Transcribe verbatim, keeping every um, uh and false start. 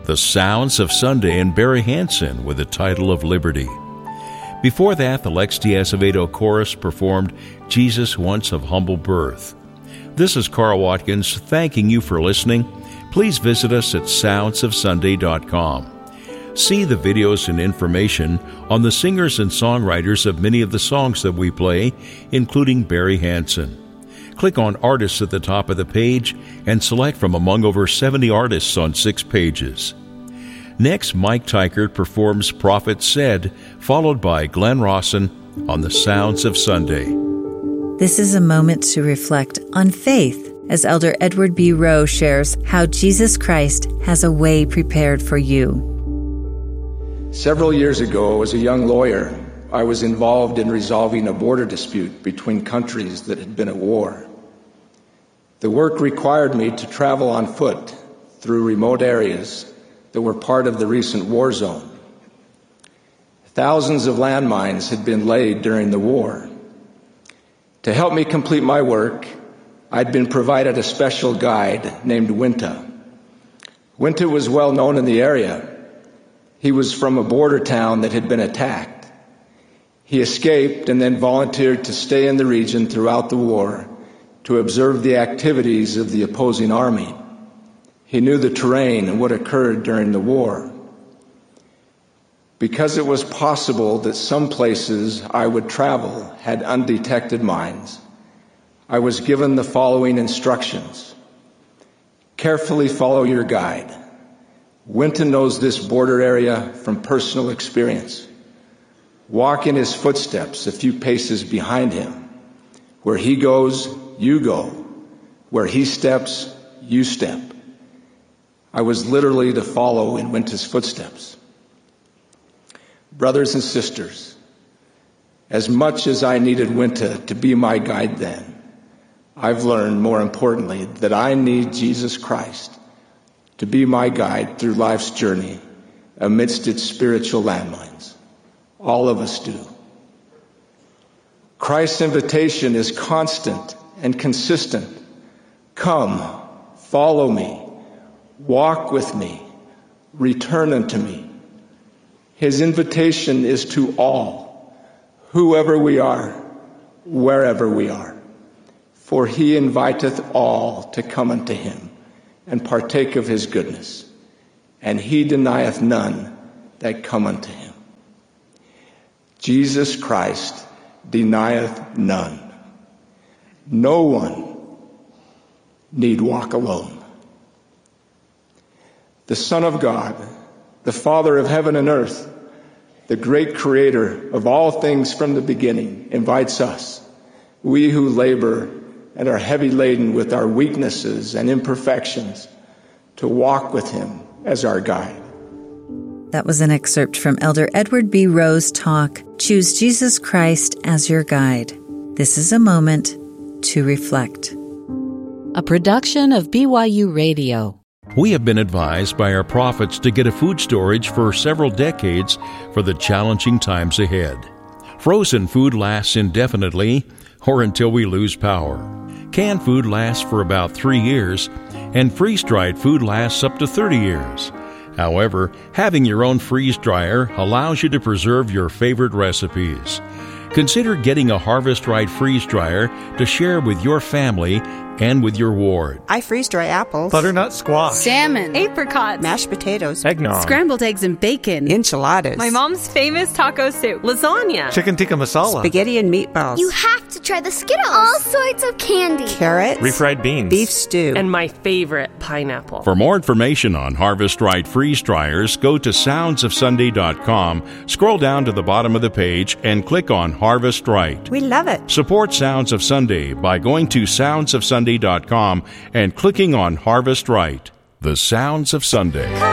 The Sounds of Sunday and Barry Hansen with the title of Liberty. Before that, the Lex de Acevedo Chorus performed Jesus Once of Humble Birth. This is Carl Watkins thanking you for listening. Please visit us at sounds of sunday dot com. See the videos and information on the singers and songwriters of many of the songs that we play, including Barry Hansen. Click on Artists at the top of the page and select from among over seventy artists on six pages. Next, Mike Teichert performs Prophet Said, followed by Glenn Rawson on The Sounds of Sunday. This is a moment to reflect on faith as Elder Edward B. Rowe shares how Jesus Christ has a way prepared for you. Several years ago, as a young lawyer, I was involved in resolving a border dispute between countries that had been at war. The work required me to travel on foot through remote areas that were part of the recent war zone. Thousands of landmines had been laid during the war. To help me complete my work, I'd been provided a special guide named Winta. Winta was well known in the area. He was from a border town that had been attacked. He escaped and then volunteered to stay in the region throughout the war to observe the activities of the opposing army. He knew the terrain and what occurred during the war. Because it was possible that some places I would travel had undetected mines, I was given the following instructions. Carefully follow your guide. Winton knows this border area from personal experience. Walk in his footsteps a few paces behind him. Where he goes, you go. Where he steps, you step. I was literally to follow in Winton's footsteps. Brothers and sisters, as much as I needed Winton to be my guide then, I've learned, more importantly, that I need Jesus Christ to be my guide through life's journey amidst its spiritual landmines. All of us do. Christ's invitation is constant and consistent. Come, follow me, walk with me, return unto me. His invitation is to all, whoever we are, wherever we are. For he inviteth all to come unto him and partake of his goodness, and he denieth none that come unto him. Jesus Christ denieth none. No one need walk alone. The Son of God, the Father of heaven and earth, the great creator of all things from the beginning, invites us, we who labor and are heavy laden with our weaknesses and imperfections, to walk with him as our guide. That was an excerpt from Elder Edward B. Rowe's talk, Choose Jesus Christ as Your Guide. This is a moment to reflect. A production of B Y U Radio. We have been advised by our prophets to get a food storage for several decades for the challenging times ahead. Frozen food lasts indefinitely or until we lose power. Canned food lasts for about three years, and freeze-dried food lasts up to thirty years. However, having your own freeze dryer allows you to preserve your favorite recipes. Consider getting a Harvest Right freeze dryer to share with your family and with your ward. I freeze dry apples, butternut squash, salmon, apricots, mashed potatoes, eggnog, scrambled eggs and bacon, enchiladas, my mom's famous taco soup, lasagna, chicken tikka masala, spaghetti and meatballs. You have to try the Skittles. All sorts of candy. Carrots, refried beans, beef stew, and my favorite, pineapple. For more information on Harvest Right freeze dryers, go to sounds of sunday dot com, scroll down to the bottom of the page, and click on Harvest Right. We love it. Support Sounds of Sunday by going to sounds of sunday dot com and clicking on Harvest Right. The Sounds of Sunday.